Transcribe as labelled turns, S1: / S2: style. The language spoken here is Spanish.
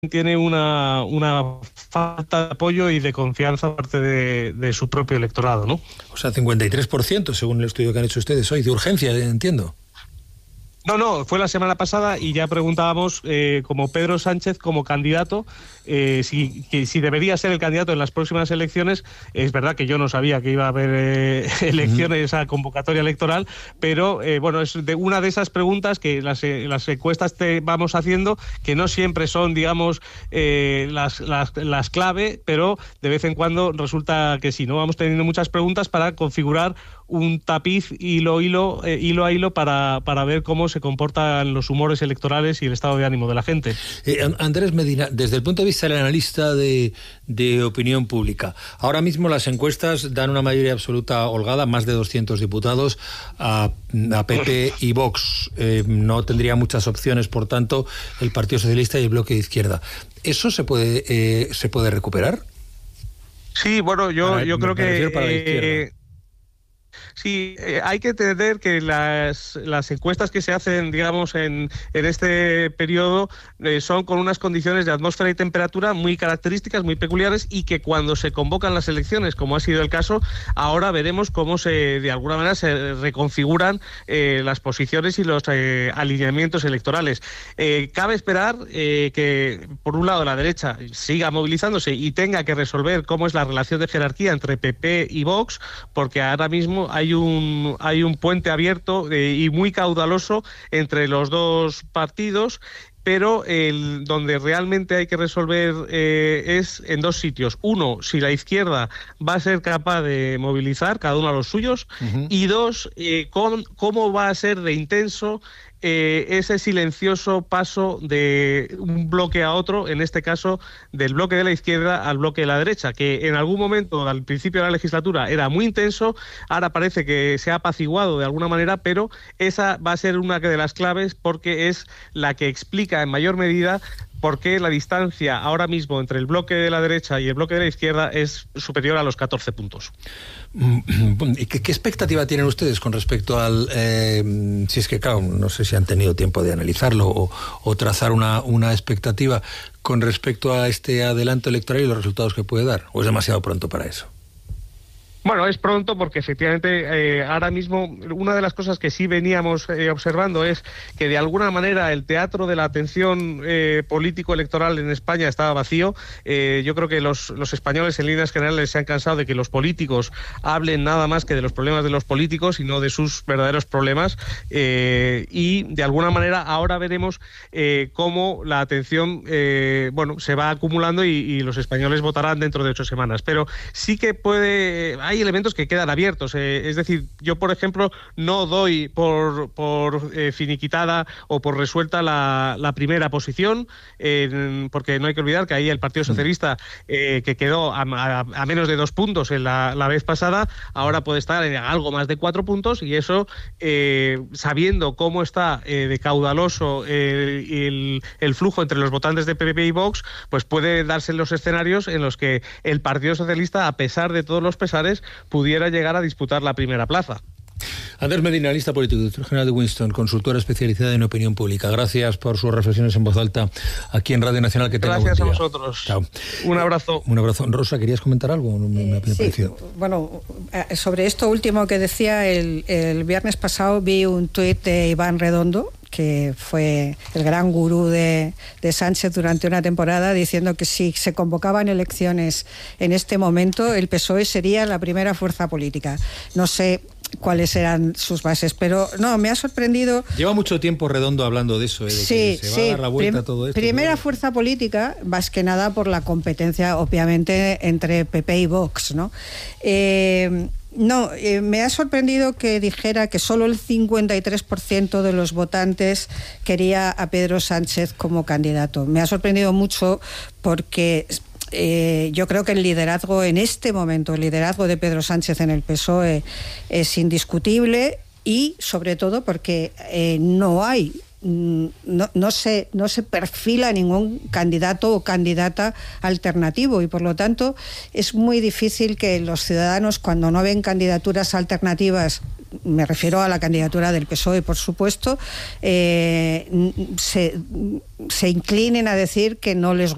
S1: tiene una falta de apoyo y de confianza por parte de su propio electorado, ¿no?
S2: O sea, 53%, según el estudio que han hecho ustedes hoy, de urgencia, entiendo.
S1: No, fue la semana pasada y ya preguntábamos como Pedro Sánchez como candidato, si debería ser el candidato en las próximas elecciones. Es verdad que yo no sabía que iba a haber elecciones, esa convocatoria electoral, pero bueno, es de una de esas preguntas que las encuestas te vamos haciendo, que no siempre son, digamos, las clave, pero de vez en cuando resulta que sí, ¿no? Vamos teniendo muchas preguntas para configurar un tapiz hilo a hilo para ver cómo se comportan los humores electorales y el estado de ánimo de la gente.
S2: Andrés Medina, desde el punto de vista del analista de opinión pública, ahora mismo las encuestas dan una mayoría absoluta holgada, más de 200 diputados a PP y Vox. No tendría muchas opciones, por tanto, el Partido Socialista y el Bloque de Izquierda. ¿Eso se puede recuperar?
S1: Sí, bueno, yo creo que sí, hay que entender que las encuestas que se hacen, digamos, en este periodo son con unas condiciones de atmósfera y temperatura muy características, muy peculiares, y que cuando se convocan las elecciones, como ha sido el caso, ahora veremos cómo de alguna manera se reconfiguran las posiciones y los alineamientos electorales. Cabe esperar que, por un lado, la derecha siga movilizándose y tenga que resolver cómo es la relación de jerarquía entre PP y Vox, porque ahora mismo hay un puente abierto y muy caudaloso entre los dos partidos, pero donde realmente hay que resolver es en dos sitios. Uno, si la izquierda va a ser capaz de movilizar cada uno a los suyos, y dos, cómo va a ser de intenso ese silencioso paso de un bloque a otro, en este caso del bloque de la izquierda al bloque de la derecha, que en algún momento al principio de la legislatura era muy intenso, ahora parece que se ha apaciguado de alguna manera, pero esa va a ser una de las claves, porque es la que explica en mayor medida por qué la distancia ahora mismo entre el bloque de la derecha y el bloque de la izquierda es superior a los 14 puntos.
S2: ¿Qué expectativa tienen ustedes con respecto al... si es que, claro, no sé si han tenido tiempo de analizarlo o trazar una expectativa con respecto a este adelanto electoral y los resultados que puede dar? ¿O es demasiado pronto para eso?
S1: Bueno, es pronto porque efectivamente ahora mismo una de las cosas que sí veníamos observando es que de alguna manera el teatro de la atención político-electoral en España estaba vacío. Yo creo que los españoles en líneas generales se han cansado de que los políticos hablen nada más que de los problemas de los políticos y no de sus verdaderos problemas, y de alguna manera ahora veremos cómo la atención se va acumulando y los españoles votarán dentro de 8 semanas. Pero sí que hay elementos que quedan abiertos, es decir, yo por ejemplo no doy por finiquitada o por resuelta la primera posición, porque no hay que olvidar que ahí el Partido Socialista, que quedó a menos de 2 puntos en la vez pasada, ahora puede estar en algo más de 4 puntos, y eso, sabiendo cómo está de caudaloso el flujo entre los votantes de PP y Vox, pues puede darse los escenarios en los que el Partido Socialista, a pesar de todos los pesares, pudiera llegar a disputar la primera plaza.
S2: Andrés Medina, analista político, director general de Winston, consultora especializada en opinión pública. Gracias por sus reflexiones en voz alta aquí en Radio Nacional. Que tenga
S1: Gracias
S2: buen día.
S1: A vosotros.
S2: Chao.
S1: Un abrazo.
S2: Un abrazo. Rosa, ¿querías comentar algo?
S3: Sí, bueno, sobre esto último que decía, el viernes pasado vi un tuit de Iván Redondo, que fue el gran gurú de Sánchez durante una temporada, diciendo que si se convocaban elecciones en este momento, el PSOE sería la primera fuerza política. No sé cuáles eran sus bases, pero no, me ha sorprendido.
S2: Lleva mucho tiempo Redondo hablando de eso, de que se va a dar la vuelta a todo esto.
S3: Primera fuerza política, más que nada por la competencia, obviamente, entre PP y Vox, ¿no? Me ha sorprendido que dijera que solo el 53% de los votantes quería a Pedro Sánchez como candidato. Me ha sorprendido mucho porque yo creo que el liderazgo en este momento, el liderazgo de Pedro Sánchez en el PSOE es indiscutible, y sobre todo porque no se perfila ningún candidato o candidata alternativo, y por lo tanto es muy difícil que los ciudadanos, cuando no ven candidaturas alternativas, me refiero a la candidatura del PSOE, por supuesto, se inclinen a decir que no les gusta